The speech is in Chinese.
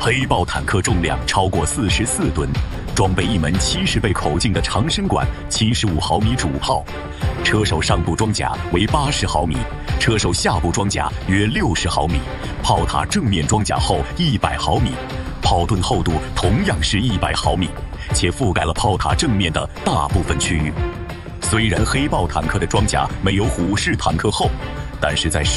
黑豹坦克重量超过44吨，装备一门70倍口径的长身管75毫米主炮，车手上部装甲为80毫米，车手下部装甲约60毫米，炮塔正面装甲厚100毫米，炮盾厚度同样是100毫米，且覆盖了炮塔正面的大部分区域。虽然黑豹坦克的装甲没有虎式坦克厚，但是在